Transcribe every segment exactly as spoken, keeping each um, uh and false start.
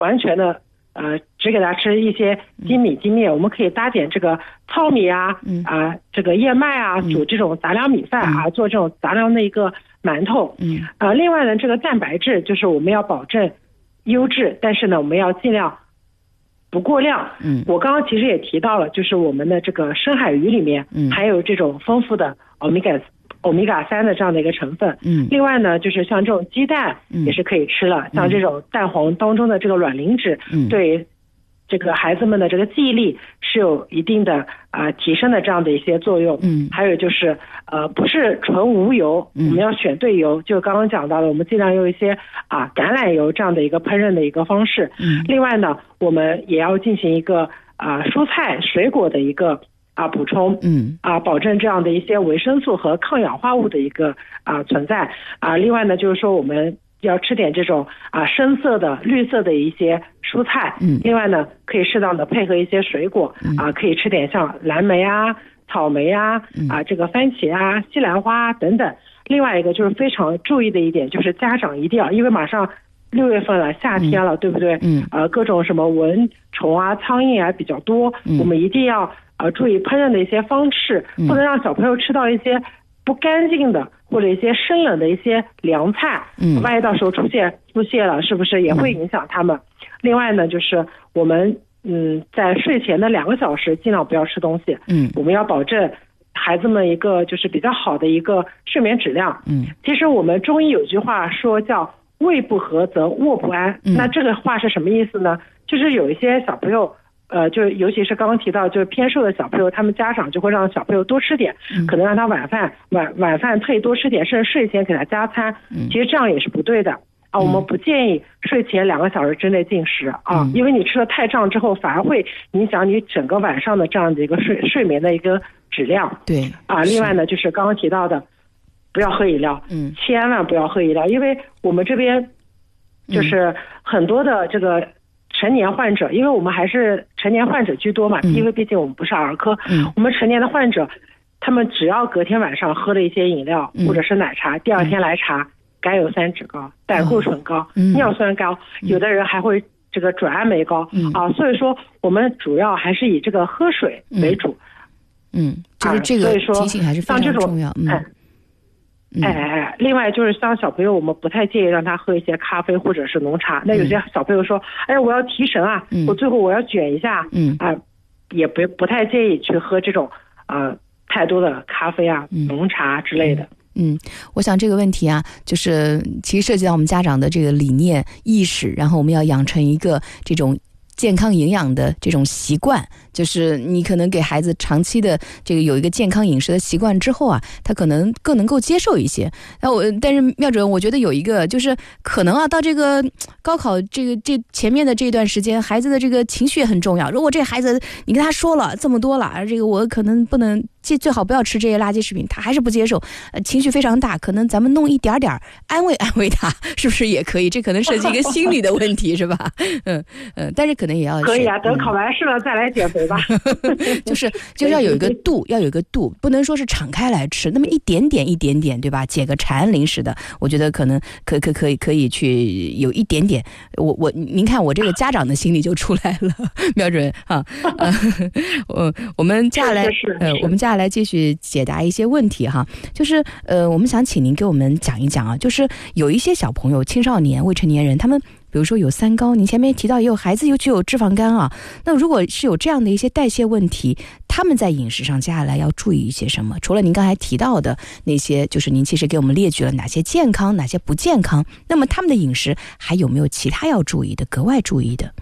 完全的呃只给他吃一些精米精面，我们可以搭点这个糙米啊啊这个燕麦啊，煮这种杂粮米饭啊，做这种杂粮的一个馒头。嗯，呃，另外呢，这个蛋白质就是我们要保证优质，但是呢，我们要尽量不过量。嗯，我刚刚其实也提到了，就是我们的这个深海鱼里面还有这种丰富的欧米伽欧米伽三的这样的一个成分。嗯，另外呢，就是像这种鸡蛋也是可以吃了，嗯、像这种蛋黄当中的这个卵磷脂，嗯，对这个孩子们的这个记忆力是有一定的啊、呃、提升的这样的一些作用。嗯，还有就是呃不是纯无油，嗯、我们要选对油，就刚刚讲到的，我们尽量用一些啊、呃、橄榄油这样的一个烹饪的一个方式。嗯，另外呢，我们也要进行一个啊、呃、蔬菜水果的一个啊补充。嗯，啊保证这样的一些维生素和抗氧化物的一个啊存在。啊，另外呢就是说我们要吃点这种啊深色的绿色的一些蔬菜。嗯，另外呢可以适当的配合一些水果。嗯、啊可以吃点像蓝莓啊草莓啊、嗯、啊这个番茄啊西兰花啊等等。另外一个就是非常注意的一点，就是家长一定要，因为马上六月份了，夏天了，嗯、对不对？嗯，呃各种什么蚊虫啊苍蝇啊比较多。嗯，我们一定要呃注意烹饪的一些方式，嗯、不能让小朋友吃到一些不干净的或者一些生冷的一些凉菜。嗯，万一到时候出现腹泻了，是不是也会影响他们？嗯、另外呢，就是我们嗯在睡前的两个小时尽量不要吃东西。嗯，我们要保证孩子们一个就是比较好的一个睡眠质量。嗯，其实我们中医有句话说叫胃不和则卧不安。嗯、那这个话是什么意思呢？就是有一些小朋友呃，就尤其是刚刚提到就是偏瘦的小朋友，他们家长就会让小朋友多吃点，嗯、可能让他晚饭晚晚饭特意多吃点，甚至睡前给他加餐。嗯、其实这样也是不对的啊。我们不建议睡前两个小时之内进食啊，嗯、因为你吃的太胀之后，反而会影响你整个晚上的这样的一个睡睡眠的一个质量。对啊，另外呢，就是刚刚提到的，不要喝饮料，嗯，千万不要喝饮料，因为我们这边就是很多的这个成年患者，因为我们还是成年患者居多嘛，嗯、因为毕竟我们不是儿科。嗯、我们成年的患者，他们只要隔天晚上喝了一些饮料，嗯、或者是奶茶，第二天来查甘油三酯高、胆固醇高、嗯、尿酸高，有的人还会这个转氨酶高。嗯、啊，所以说我们主要还是以这个喝水为主。嗯，就是这个提醒还是非常重要。嗯。哎哎哎！另外就是像小朋友，我们不太建议让他喝一些咖啡或者是浓茶。那有些小朋友说：“哎，我要提神啊，嗯、我最后我要卷一下。”嗯啊、呃，也不不太建议去喝这种呃太多的咖啡啊、嗯、浓茶之类的。 嗯，我想这个问题啊，就是其实涉及到我们家长的这个理念意识，然后我们要养成一个这种健康营养的这种习惯，就是你可能给孩子长期的这个有一个健康饮食的习惯之后啊，他可能更能够接受一些。那我但是妙主任，我觉得有一个就是可能啊，到这个高考这个这前面的这段时间，孩子的这个情绪也很重要。如果这孩子你跟他说了这么多了，这个我可能不能。最好不要吃这些垃圾食品，他还是不接受，呃，情绪非常大。可能咱们弄一点点安慰安慰他，是不是也可以？这可能涉及一个心理的问题，是吧？嗯嗯，但是可能也要可以啊，等考完试了再来减肥吧。 就是就是要有一个度，要有一个度，不能说是敞开来吃，那么一点点一点点，对吧？解个馋零食的，我觉得可能可可可以可以去有一点点。我我您看我这个家长的心理就出来了，苗主任啊，呃，我我们接下来呃我们接下来继续解答一些问题哈，就是呃，我们想请您给我们讲一讲啊，就是有一些小朋友、青少年、未成年人，他们比如说有三高，您前面提到也有孩子又具有脂肪肝啊，那如果是有这样的一些代谢问题，他们在饮食上接下来要注意一些什么？除了您刚才提到的那些，就是您其实给我们列举了哪些健康、哪些不健康，那么他们的饮食还有没有其他要注意的、格外注意的？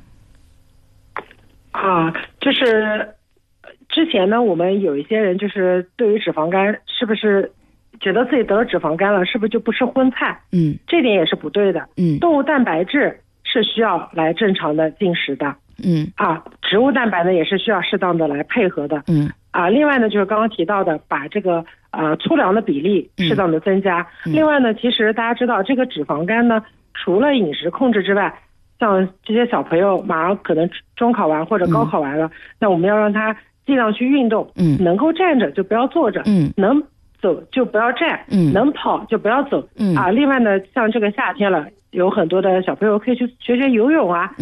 啊，就是之前呢，我们有一些人就是对于脂肪肝是不是觉得自己得了脂肪肝了，是不是就不吃荤菜？嗯，这点也是不对的。嗯，动物蛋白质是需要来正常的进食的。嗯，啊，植物蛋白呢也是需要适当的来配合的。嗯，啊，另外呢就是刚刚提到的，把这个呃粗粮的比例适当的增加。嗯、另外呢，其实大家知道这个脂肪肝呢，除了饮食控制之外，像这些小朋友马上可能中考完或者高考完了，嗯、那我们要让他尽量去运动。嗯，能够站着就不要坐着。嗯，能走就不要站。嗯，能跑就不要走。嗯啊，另外呢，像这个夏天了， 有很多的小朋友可以去学学游泳啊，